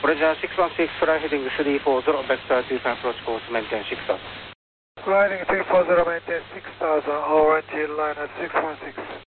Roger, 616, fly heading 340, vector 25 approach course, maintain 6000. Gliding 340, maintain 6000, orange line at 616.